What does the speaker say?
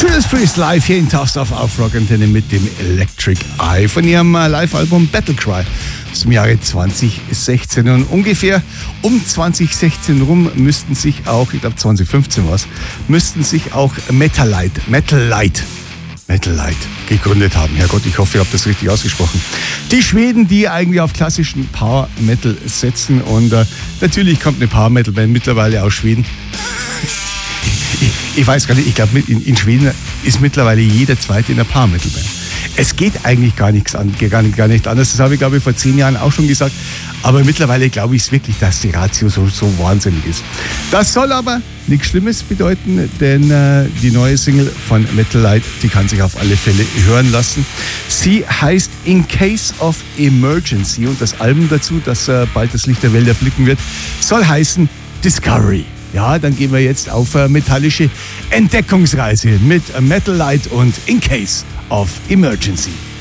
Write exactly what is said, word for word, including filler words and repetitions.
Judas Priest live hier in Tausendorf auf Rock Antenne mit dem Electric Eye von ihrem Live-Album Battle Cry aus dem Jahre zwanzig sechzehn. Und ungefähr um zwanzig sechzehn rum müssten sich auch, ich glaube zwanzig fünfzehn war es, müssten sich auch Metalite, Metalite, Metalite gegründet haben. Herrgott, ich hoffe, ihr habt das richtig ausgesprochen. Die Schweden, die eigentlich auf klassischen Power Metal setzen, und äh, natürlich kommt eine Power Metal Band mittlerweile aus Schweden. Ich, ich weiß gar nicht, ich glaube, in, in Schweden ist mittlerweile jeder Zweite in der Power Metal Band. Es geht eigentlich gar nichts an, gar nicht, gar nicht anders. Das habe ich, glaube ich, vor zehn Jahren auch schon gesagt. Aber mittlerweile glaube ich es wirklich, dass die Ratio so, so wahnsinnig ist. Das soll aber nichts Schlimmes bedeuten, denn äh, die neue Single von Metalite, die kann sich auf alle Fälle hören lassen. Sie heißt In Case of Emergency, und das Album dazu, das äh, bald das Licht der Welt erblicken wird, soll heißen Discovery. Ja, dann gehen wir jetzt auf äh, metallische Entdeckungsreise mit Metalite und In Case of Emergency.